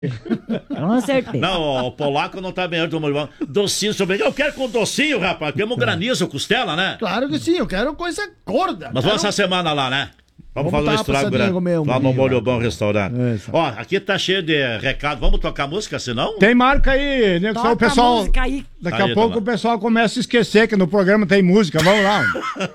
Com certeza. Não, o polaco não tá bem antes do molho. Docinho, sobre. Eu quero com docinho, rapaz. Queremos granizo, costela, né? Claro que sim, eu quero coisa gorda. Mas vamos essa semana lá, né? Vamos fazer um dar uma estrago passadinha grande. comer um Lá no milho, Molho lá. Bom Restaurante. Isso. Ó, aqui tá cheio de recado. Vamos tocar música, senão? Tem marca aí, né? Só o Toca a pessoal. música aí. Daqui Aí, a pouco Tomás. o pessoal começa a esquecer que no programa tem música. Vamos lá.